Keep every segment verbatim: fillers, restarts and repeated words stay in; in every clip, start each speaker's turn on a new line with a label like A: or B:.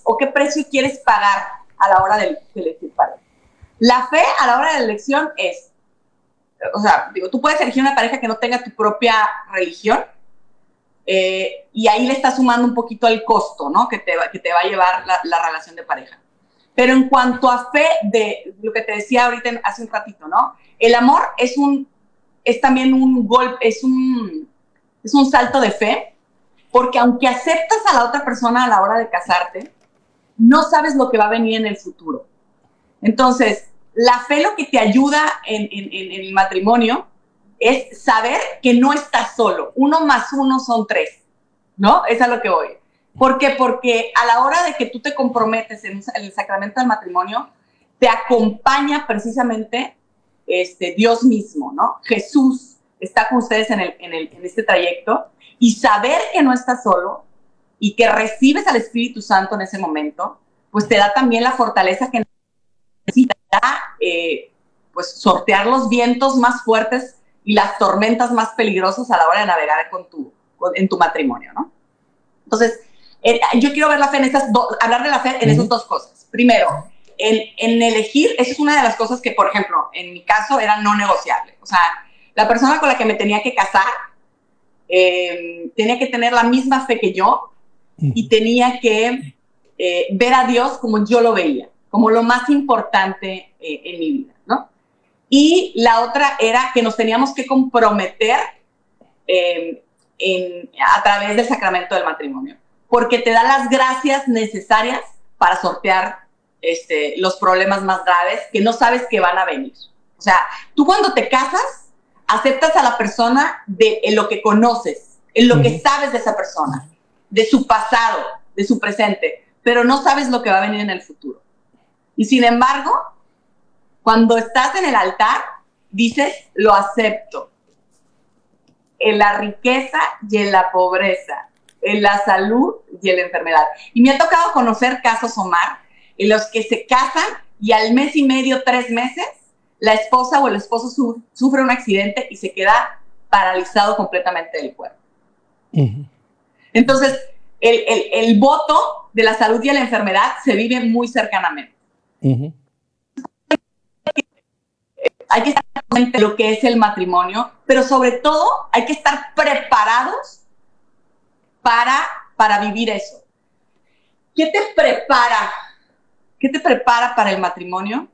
A: o qué precio quieres pagar a la hora de, de elegir pareja. La fe a la hora de la elección es, o sea, digo, tú puedes elegir una pareja que no tenga tu propia religión, eh, y ahí le estás sumando un poquito el costo, ¿no? Que te, que te va a llevar la, la relación de pareja. Pero en cuanto a fe, de lo que te decía ahorita hace un ratito, ¿no? El amor es un, es también un golpe, es un, es un salto de fe, porque aunque aceptas a la otra persona a la hora de casarte, no sabes lo que va a venir en el futuro. Entonces, la fe lo que te ayuda en, en, en el matrimonio es saber que no estás solo. Uno más uno son tres, ¿no? Es a lo que voy. ¿Por qué? Porque a la hora de que tú te comprometes en el sacramento del matrimonio, te acompaña precisamente este, Dios mismo, ¿no? Jesús está con ustedes en, el, en, el, en este trayecto, y saber que no estás solo y que recibes al Espíritu Santo en ese momento, pues te da también la fortaleza que necesita eh, pues sortear los vientos más fuertes y las tormentas más peligrosas a la hora de navegar con tu, con, en tu matrimonio, ¿no? Entonces, eh, yo quiero ver la fe en esas do, hablar de la fe en uh-huh. esas dos cosas. Primero, en, en elegir, esa es una de las cosas que, por ejemplo, en mi caso era no negociable. O sea, la persona con la que me tenía que casar eh, tenía que tener la misma fe que yo y tenía que eh, ver a Dios como yo lo veía, como lo más importante eh, en mi vida, ¿no? Y la otra era que nos teníamos que comprometer eh, en, a través del sacramento del matrimonio, porque te da las gracias necesarias para sortear este, los problemas más graves que no sabes que van a venir. O sea, tú cuando te casas, aceptas a la persona de, en lo que conoces, en lo uh-huh. que sabes de esa persona, de su pasado, de su presente, pero no sabes lo que va a venir en el futuro. Y sin embargo, cuando estás en el altar, dices, lo acepto. En la riqueza y en la pobreza, en la salud y en la enfermedad. Y me ha tocado conocer casos, Omar, en los que se casan y al mes y medio, tres meses, la esposa o el esposo su- sufre un accidente y se queda paralizado completamente del cuerpo. Uh-huh. Entonces, el, el, el voto de la salud y la enfermedad se vive muy cercanamente. Uh-huh. Hay que estar consciente de lo que es el matrimonio, pero sobre todo hay que estar preparados para, para vivir eso. ¿Qué te prepara? ¿Qué te prepara para el matrimonio?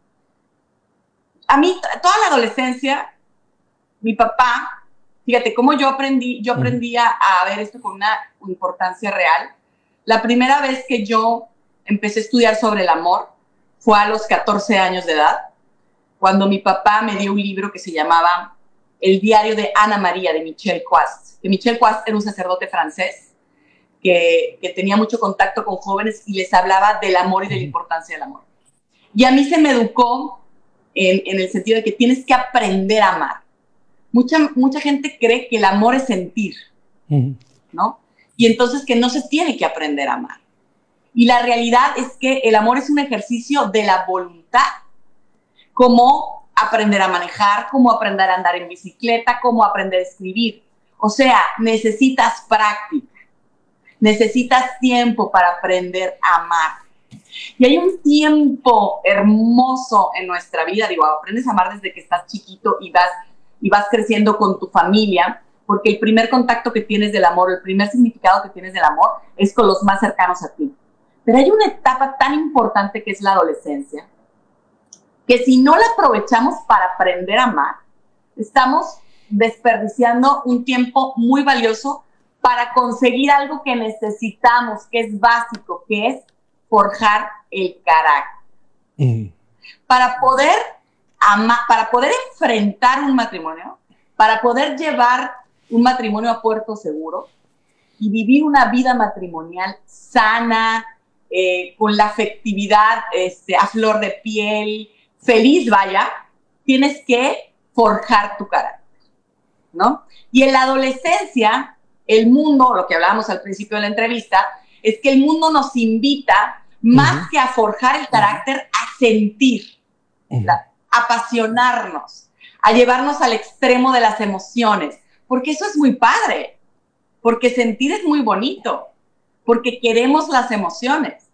A: A mí, toda la adolescencia, mi papá, fíjate cómo yo aprendí, yo aprendí a, a ver esto con una importancia real. La primera vez que yo empecé a estudiar sobre el amor fue a los catorce años de edad, cuando mi papá me dio un libro que se llamaba El diario de Ana María, de Michel Quast. Que Michel Quast era un sacerdote francés que, que tenía mucho contacto con jóvenes y les hablaba del amor y de la importancia del amor. Y a mí se me educó en, en el sentido de que tienes que aprender a amar. Mucha, mucha gente cree que el amor es sentir, ¿no? Y entonces que no se tiene que aprender a amar. Y la realidad es que el amor es un ejercicio de la voluntad, como aprender a manejar, como aprender a andar en bicicleta, como aprender a escribir. O sea, necesitas práctica, necesitas tiempo para aprender a amar. Y hay un tiempo hermoso en nuestra vida, digo, aprendes a amar desde que estás chiquito y vas, y vas creciendo con tu familia, porque el primer contacto que tienes del amor, el primer significado que tienes del amor es con los más cercanos a ti. Pero hay una etapa tan importante que es la adolescencia, que si no la aprovechamos para aprender a amar, estamos desperdiciando un tiempo muy valioso para conseguir algo que necesitamos, que es básico, que es forjar el carácter. Mm. Para poder amar, para poder enfrentar un matrimonio, para poder llevar un matrimonio a puerto seguro y vivir una vida matrimonial sana, eh, con la afectividad este, a flor de piel, feliz, vaya, tienes que forjar tu carácter, ¿no? Y en la adolescencia, el mundo, lo que hablábamos al principio de la entrevista, es que el mundo nos invita más uh-huh. que a forjar el carácter, a sentir, uh-huh. la, a apasionarnos, a llevarnos al extremo de las emociones, porque eso es muy padre, porque sentir es muy bonito, porque queremos las emociones,